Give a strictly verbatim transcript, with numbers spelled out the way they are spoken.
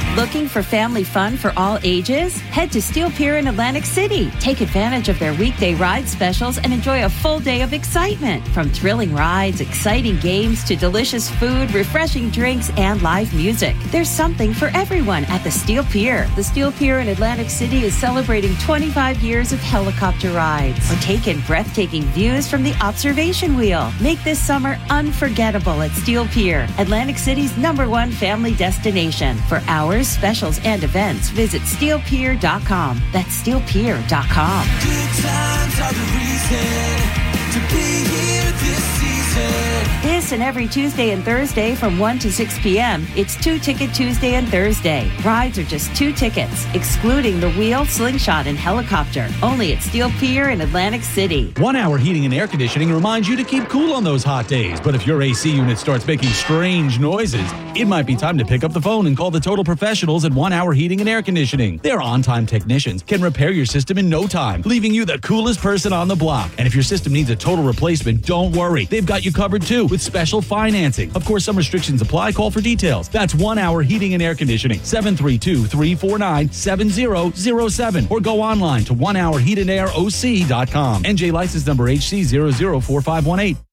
Looking for family fun for all ages? Head to Steel Pier in Atlantic City. Take advantage of their weekday ride specials and enjoy a full day of excitement. From thrilling rides, exciting games, to delicious food, refreshing drinks, and live music. There's something for everyone at the Steel Pier. The Steel Pier in Atlantic City is celebrating twenty-five years of helicopter rides. Or take in breathtaking views from the observation wheel. Make this summer unforgettable at Steel Pier, Atlantic City's number one family destination. For hours, specials, and events, visit steel pier dot com. That's steel pier dot com. Good times are the reason to be here this season. This and every Tuesday and Thursday from one to six p.m. It's Two Ticket Tuesday and Thursday. Rides are just two tickets, excluding the wheel, slingshot, and helicopter. Only at Steel Pier in Atlantic City. One Hour Heating and Air Conditioning reminds you to keep cool on those hot days. But if your A C unit starts making strange noises, it might be time to pick up the phone and call the total professionals at One Hour Heating and Air Conditioning. Their on-time technicians can repair your system in no time, leaving you the coolest person on the block. And if your system needs a total replacement, don't worry. They've got you covered too with special financing. Of course, some restrictions apply. Call for details. That's One Hour Heating and Air Conditioning, seven three two, three four nine, seven zero zero seven, or go online to one hour heat and air o c dot com. N J license number H C zero zero four five one eight.